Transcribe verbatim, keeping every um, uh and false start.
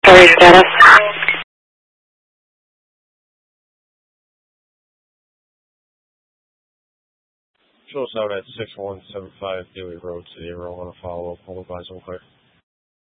Story status. Shows out at six one seven five Dewey Road, City of Rowan, on a follow-up. Hold advise on clear.